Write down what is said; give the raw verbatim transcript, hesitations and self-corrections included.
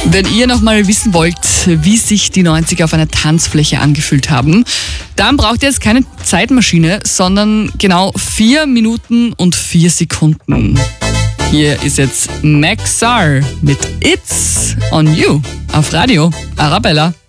Wenn ihr nochmal wissen wollt, wie sich die neunziger auf einer Tanzfläche angefühlt haben, dann braucht ihr jetzt keine Zeitmaschine, sondern genau vier Minuten und vier Sekunden. Hier ist jetzt Maxar mit It's on You auf Radio Arabella.